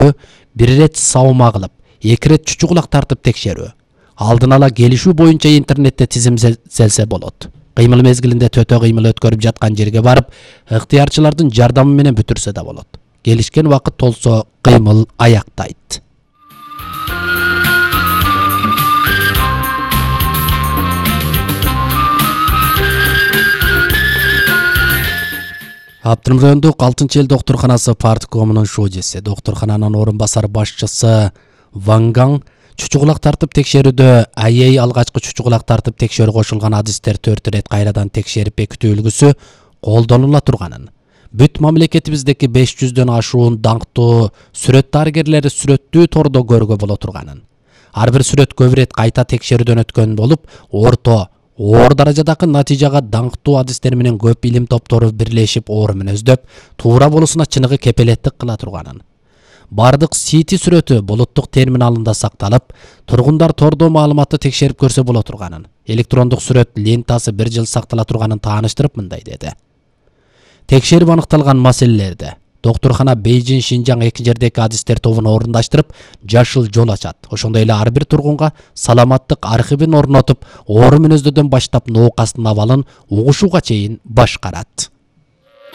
bir рет саума кылып, 2 рет чучугулак тартып текшерүү. Алдын ала келишүү боюнча интернетте тизимселсе болот. Кыймыл мезгилинде төтө кыймыл өткөрүп жаткан жерге барып, ыктыярчылардын жардамы менен бүтүрсө да болот. Келишкен вакыт толсо кыймыл аяктайт. Аптырым райондук 6-эл доктурканасы парткомунун шужеси, доктуркананын орун басар башчысы Вангаң чучугулак тартып текшерүүдө АЕ алгачкы чучугулак тартып текшерүү кошулган адистер 4 рет кайрадан текшерип бекитүү үлгүсү колдонула турганын, бүт мамлекетибиздеки 500дөн ашуун даңктуу сүрөт дарыгерлери сүрөттүү тордо көргө боло турганын, ар бир сүрөт көп рет кайта текшерүүдөн өткөн болуп, оор даражадагы натыйжага даңктуу адистер менен көп илим топтору бирлешип оор мүнөздөп, туура болусуна чыныгы кепелеттик кыла турганын. Бардык сити сүрөтү булуттук терминалында сакталып, тургундар тордо маалыматты текшерип көрсө боло турганын, электрондук сүрөт лентасы 1 жыл сактала турганын тааныштырып мындай деди. Текшерип аныкталган маселелерде доктуркана Бейжин, Шинжаң эки жердеки адистер тобун орундаштырып, жашыл жол ачат. Ошондой эле ар бир тургунга саламаттык архивин орнотуп, оору мүнөздөдөн баштап ноокастын абалын угушууга чейин башкарат.